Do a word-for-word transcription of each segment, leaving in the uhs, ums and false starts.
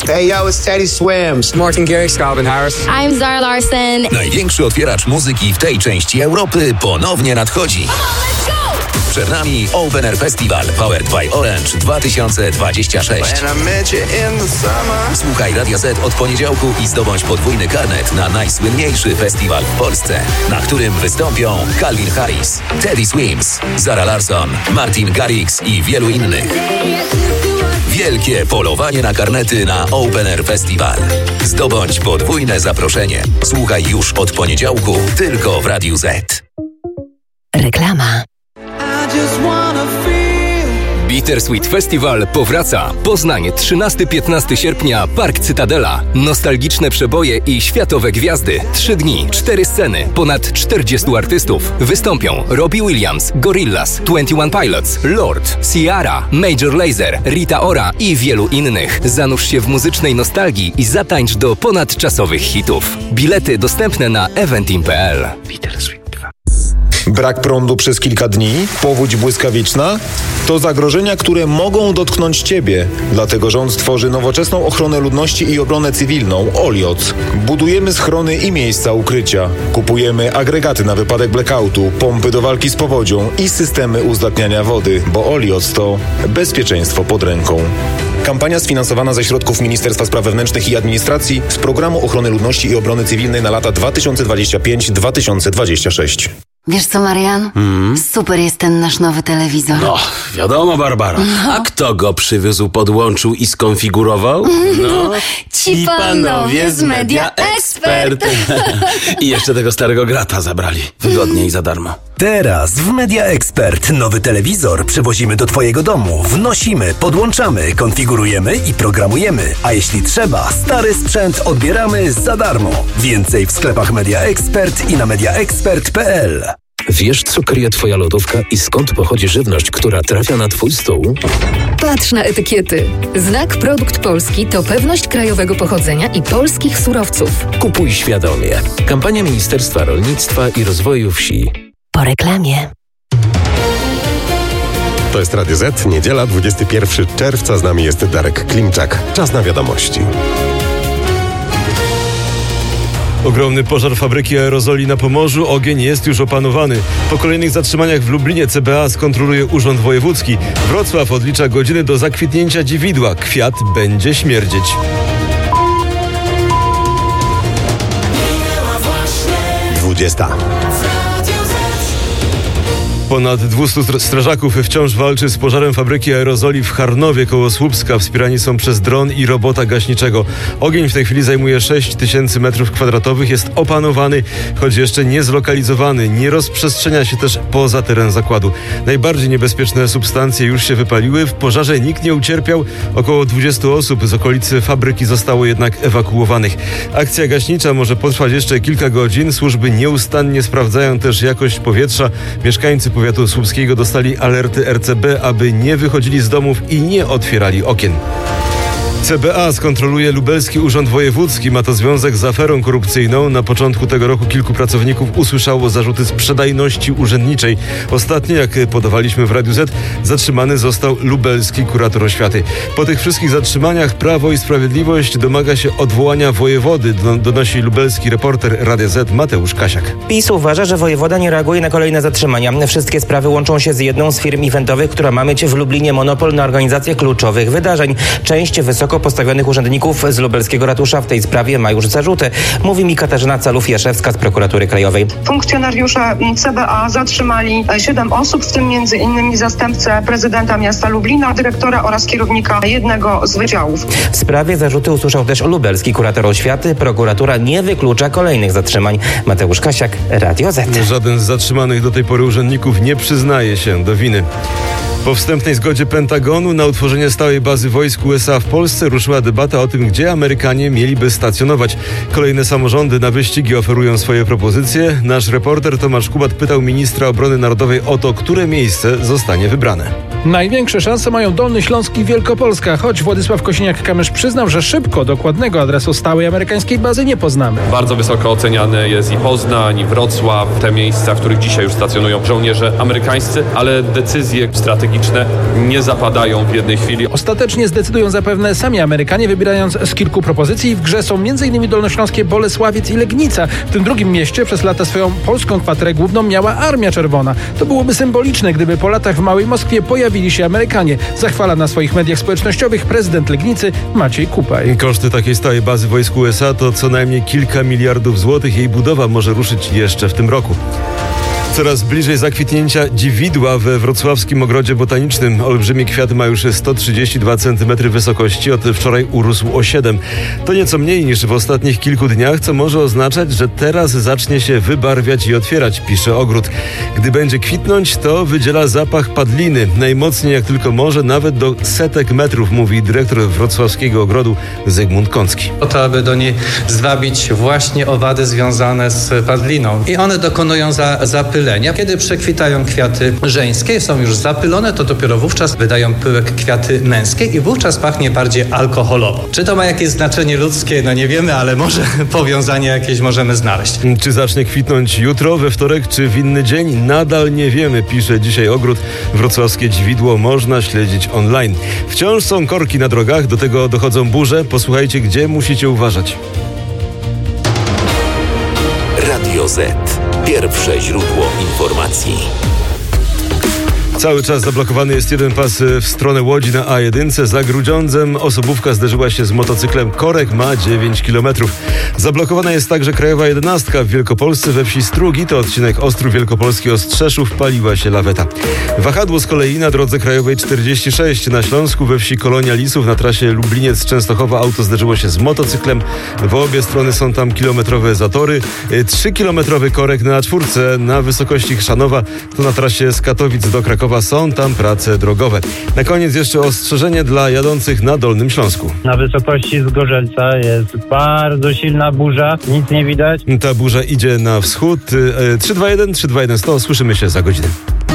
Hey yo, it's Teddy Swims. Martin Garrix, Calvin Harris. I'm Zara Larsson. Największy otwieracz muzyki w tej części Europy ponownie nadchodzi. Przed nami Open Air Festival Powered by Orange dwa tysiące dwadzieścia sześć. Słuchaj Radia Z od poniedziałku i zdobądź podwójny karnet na najsłynniejszy festiwal w Polsce, na którym wystąpią Calvin Harris, Teddy Swims, Zara Larsson, Martin Garrix i wielu innych. Wielkie polowanie na karnety na Open Air Festival. Zdobądź podwójne zaproszenie. Słuchaj już od poniedziałku tylko w Radiu Z. Reklama. Bittersweet Festival powraca. Poznań, trzynastego do piętnastego sierpnia, Park Cytadela. Nostalgiczne przeboje i światowe gwiazdy. Trzy dni, cztery sceny, ponad czterdziestu artystów. Wystąpią Robbie Williams, Gorillaz, dwadzieścia jeden Pilots, Lord, Ciara, Major Lazer, Rita Ora i wielu innych. Zanurz się w muzycznej nostalgii i zatańcz do ponadczasowych hitów. Bilety dostępne na eventim kropka p l. Bittersweet. Brak prądu przez kilka dni, powódź błyskawiczna to zagrożenia, które mogą dotknąć Ciebie. Dlatego rząd tworzy nowoczesną ochronę ludności i obronę cywilną Olioc. Budujemy schrony i miejsca ukrycia. Kupujemy agregaty na wypadek blackoutu, pompy do walki z powodzią i systemy uzdatniania wody, bo Olioc to bezpieczeństwo pod ręką. Kampania sfinansowana ze środków Ministerstwa Spraw Wewnętrznych i Administracji z Programu Ochrony Ludności i Obrony Cywilnej na lata dwa tysiące dwudziesty piąty do dwa tysiące dwudziestego szóstego. Wiesz co, Marian? Mm. Super jest ten nasz nowy telewizor. No, wiadomo, Barbara. No. A kto go przywiózł, podłączył i skonfigurował? No, ci panowie z Media Expert. I jeszcze tego starego grata zabrali. Wygodnie i za darmo. Teraz w Media Expert nowy telewizor przywozimy do Twojego domu. Wnosimy, podłączamy, konfigurujemy i programujemy. A jeśli trzeba, stary sprzęt odbieramy za darmo. Więcej w sklepach Media Expert i na media expert kropka p l. Wiesz, co kryje Twoja lodówka i skąd pochodzi żywność, która trafia na Twój stół? Patrz na etykiety. Znak Produkt Polski to pewność krajowego pochodzenia i polskich surowców. Kupuj świadomie. Kampania Ministerstwa Rolnictwa i Rozwoju Wsi. Po reklamie. To jest Radio Z, niedziela, dwudziestego pierwszego czerwca. Z nami jest Darek Klimczak. Czas na wiadomości. Ogromny pożar fabryki aerozoli na Pomorzu. Ogień jest już opanowany. Po kolejnych zatrzymaniach w Lublinie C B A skontroluje Urząd Wojewódzki. Wrocław odlicza godziny do zakwitnięcia dziwidła. Kwiat będzie śmierdzieć. dwudziesta. Ponad dwustu strażaków wciąż walczy z pożarem fabryki aerozoli w Charnowie koło Słupska. Wspierani są przez dron i robota gaśniczego. Ogień w tej chwili zajmuje sześć tysięcy metrów kwadratowych. Jest opanowany, choć jeszcze nie zlokalizowany. Nie rozprzestrzenia się też poza teren zakładu. Najbardziej niebezpieczne substancje już się wypaliły. W pożarze nikt nie ucierpiał. Około dwudziestu osób z okolicy fabryki zostało jednak ewakuowanych. Akcja gaśnicza może potrwać jeszcze kilka godzin. Służby nieustannie sprawdzają też jakość powietrza. Mieszkańcy powiatu słupskiego dostali alerty R C B, aby nie wychodzili z domów i nie otwierali okien. C B A skontroluje Lubelski Urząd Wojewódzki. Ma to związek z aferą korupcyjną. Na początku tego roku kilku pracowników usłyszało zarzuty sprzedajności urzędniczej. Ostatnio, jak podawaliśmy w Radiu Z, zatrzymany został lubelski kurator oświaty. Po tych wszystkich zatrzymaniach Prawo i Sprawiedliwość domaga się odwołania wojewody, donosi lubelski reporter Radia Z Mateusz Kasiak. PiS uważa, że wojewoda nie reaguje na kolejne zatrzymania. Wszystkie sprawy łączą się z jedną z firm eventowych, która ma mieć w Lublinie monopol na organizację kluczowych wydarzeń. Część wysoko postawionych urzędników z lubelskiego ratusza w tej sprawie ma już zarzuty. Mówi mi Katarzyna Calów-Jaszewska z Prokuratury Krajowej. Funkcjonariusze C B A zatrzymali siedem osób, w tym między innymi zastępcę prezydenta miasta Lublina, dyrektora oraz kierownika jednego z wydziałów. W sprawie zarzuty usłyszał też lubelski kurator oświaty. Prokuratura nie wyklucza kolejnych zatrzymań. Mateusz Kasiak, Radio Z. Żaden z zatrzymanych do tej pory urzędników nie przyznaje się do winy. Po wstępnej zgodzie Pentagonu na utworzenie stałej bazy wojsk U S A w Polsce ruszyła debata o tym, gdzie Amerykanie mieliby stacjonować. Kolejne samorządy na wyścigi oferują swoje propozycje. Nasz reporter Tomasz Kubat pytał ministra obrony narodowej o to, które miejsce zostanie wybrane. Największe szanse mają Dolny Śląsk i Wielkopolska, choć Władysław Kosiniak-Kamysz przyznał, że szybko dokładnego adresu stałej amerykańskiej bazy nie poznamy. Bardzo wysoko oceniany jest i Poznań, i Wrocław, te miejsca, w których dzisiaj już stacjonują żołnierze amerykańscy, ale decyzje strategiczne strategiczne nie zapadają w jednej chwili. Ostatecznie zdecydują zapewne sami Amerykanie, wybierając z kilku propozycji. W grze są m.in. dolnośląskie Bolesławiec i Legnica. W tym drugim mieście przez lata swoją polską kwaterę główną miała Armia Czerwona. To byłoby symboliczne, gdyby po latach w Małej Moskwie pojawili się Amerykanie. Zachwala na swoich mediach społecznościowych prezydent Legnicy Maciej Kupaj. Koszty takiej stałej bazy wojsk U S A to co najmniej kilka miliardów złotych. Jej budowa może ruszyć jeszcze w tym roku. Coraz bliżej zakwitnięcia dziwidła we wrocławskim ogrodzie botanicznym. Olbrzymi kwiat ma już sto trzydzieści dwa centymetry wysokości, od wczoraj urósł o siedem. To nieco mniej niż w ostatnich kilku dniach, co może oznaczać, że teraz zacznie się wybarwiać i otwierać, pisze ogród. Gdy będzie kwitnąć, to wydziela zapach padliny. Najmocniej jak tylko może, nawet do setek metrów, mówi dyrektor wrocławskiego ogrodu Zygmunt Kącki. Po to, aby do niej zwabić właśnie owady związane z padliną. I one dokonują za, zapylenia. Kiedy przekwitają kwiaty żeńskie, są już zapylone, to dopiero wówczas wydają pyłek kwiaty męskie i wówczas pachnie bardziej alkoholowo. Czy to ma jakieś znaczenie ludzkie? No nie wiemy, ale może powiązanie jakieś możemy znaleźć. Czy zacznie kwitnąć jutro, we wtorek, czy w inny dzień? Nadal nie wiemy, pisze dzisiaj ogród. Wrocławskie dziwidło można śledzić online. Wciąż są korki na drogach, do tego dochodzą burze. Posłuchajcie, gdzie musicie uważać. Radio Z. Pierwsze źródło informacji. Cały czas zablokowany jest jeden pas w stronę Łodzi na A jeden. Za Grudziądzem osobówka zderzyła się z motocyklem. Korek ma dziewięć kilometrów. Zablokowana jest także krajowa jedenastka w Wielkopolsce we wsi Strugi. To odcinek Ostrów Wielkopolski Ostrzeszów. Paliła się laweta. Wahadło z kolei na drodze krajowej czterdzieści sześć na Śląsku we wsi Kolonia Lisów na trasie Lubliniec-Częstochowa auto zderzyło się z motocyklem. W obie strony są tam kilometrowe zatory. Trzykilometrowy korek na czwórce na wysokości Chrzanowa. To na trasie z Katowic do Krakowa. Są tam prace drogowe. Na koniec jeszcze ostrzeżenie dla jadących na Dolnym Śląsku. Na wysokości Zgorzelca jest bardzo silna burza, nic nie widać. Ta burza idzie na wschód. trzy dwa jeden trzy dwa jeden sto. Słyszymy się za godzinę.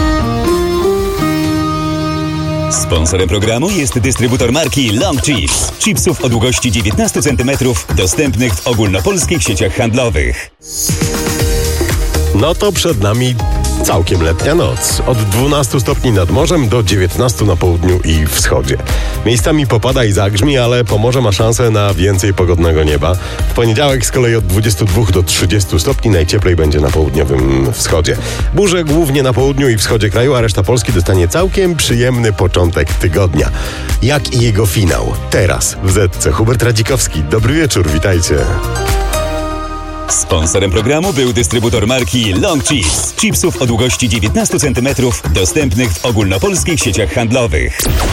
Sponsorem programu jest dystrybutor marki Long Chips. Chipsów o długości dziewiętnaście centymetrów, dostępnych w ogólnopolskich sieciach handlowych. No to przed nami całkiem letnia noc. Od dwunastu stopni nad morzem do dziewiętnastu na południu i wschodzie. Miejscami popada i zagrzmi, ale Pomorze ma szansę na więcej pogodnego nieba. W poniedziałek z kolei od dwudziestu dwóch do trzydziestu stopni, najcieplej będzie na południowym wschodzie. Burze głównie na południu i wschodzie kraju, a reszta Polski dostanie całkiem przyjemny początek tygodnia. Jak i jego finał. Teraz w Zetce Hubert Radzikowski. Dobry wieczór, witajcie. Sponsorem programu był dystrybutor marki Long Chips. Chipsów o długości dziewiętnaście centymetrów, dostępnych w ogólnopolskich sieciach handlowych.